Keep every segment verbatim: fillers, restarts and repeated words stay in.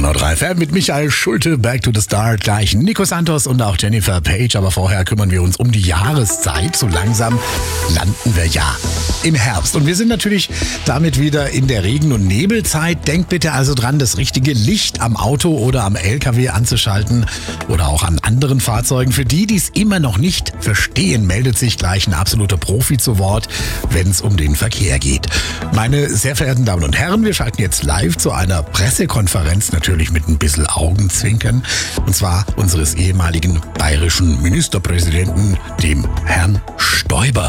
drei F M mit Michael Schulte, Back to the Start, gleich Nico Santos und auch Jennifer Page. Aber vorher kümmern wir uns um die Jahreszeit. So langsam landen wir ja im Herbst. Und wir sind natürlich damit wieder in der Regen- und Nebelzeit. Denkt bitte also dran, das richtige Licht am Auto oder am L K W anzuschalten oder auch an anderen Fahrzeugen. Für die, die es immer noch nicht verstehen, meldet sich gleich ein absoluter Profi zu Wort, wenn es um den Verkehr geht. Meine sehr verehrten Damen und Herren, wir schalten jetzt live zu einer Pressekonferenz, natürlich mit ein bisschen Augenzwinkern, und zwar unseres ehemaligen bayerischen Ministerpräsidenten, dem Herrn Stoiber.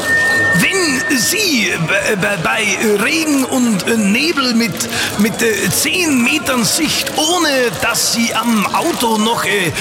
Wenn Sie bei Regen und Nebel mit, mit zehn Metern Sicht, ohne dass Sie am Auto noch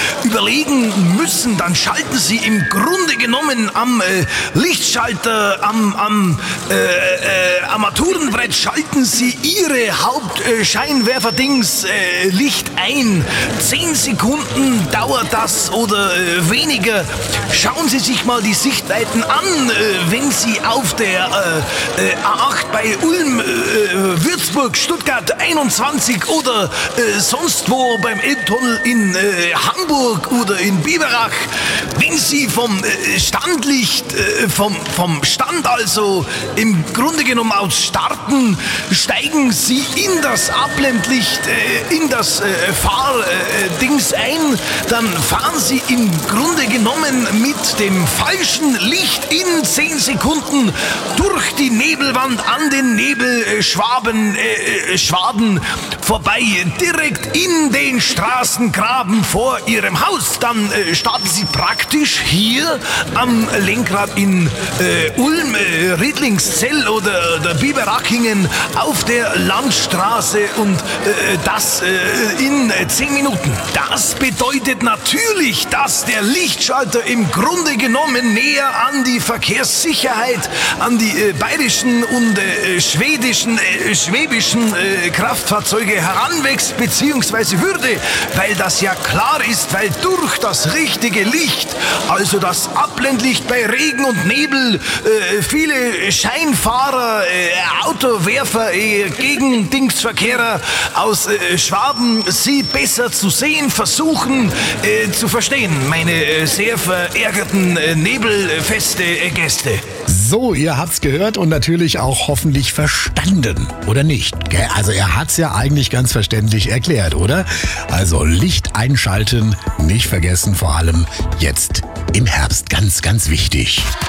überlegen müssen, dann schalten Sie im Grunde genommen am Lichtschalter, am, am äh, äh, Armaturenbrett, schalten Sie Ihre Hauptscheinwerferdings äh, Licht ein. Zehn Sekunden dauert das oder äh, weniger. Schauen Sie sich mal die Sichtweiten an, äh, wenn Sie auf der äh, äh, A acht bei Ulm, äh, Würzburg, Stuttgart einundzwanzig oder äh, sonst wo beim Elbtunnel in äh, Hamburg oder in Biberach, wenn Sie vom äh, Standlicht, äh, vom, vom Stand also im Grunde genommen aus starten, steigen Sie in das Abblendlicht, äh, in das äh, Fahrdings äh, ein, dann fahren Sie im Grunde genommen mit dem falschen Licht in zehn Sekunden durch die Nebelwand an den Nebelschwaben äh, Schwaden vorbei, direkt in den Straßengraben vor Ihrem Haus. Dann äh, starten Sie praktisch hier am Lenkrad in äh, Ulm, äh, Riedlingszell oder der Biberachingen auf der Landstraße und äh, das äh, in zehn Minuten. Das bedeutet natürlich, dass der Lichtschalter im Grunde genommen näher an die Verkehrssicherheit, an die äh, bayerischen und äh, schwedischen, äh, schwäbischen äh, Kraftfahrzeuge heranwächst bzw. würde, weil das ja klar ist, weil durch das richtige Licht, also das Abblendlicht bei Regen und Nebel, äh, viele Scheinfahrer, äh, Autowerfer, äh, Gegendingsverkehrer aus äh, Schwaben sie besser zu sehen versuchen äh, zu verstehen, meine äh, sehr verärgerten äh, nebelfeste äh, Gäste. So, ihr habt's gehört und natürlich auch hoffentlich verstanden, oder nicht? Also er hat's ja eigentlich ganz verständlich erklärt, oder? Also Licht einschalten, nicht vergessen, vor allem jetzt im Herbst, ganz, ganz wichtig.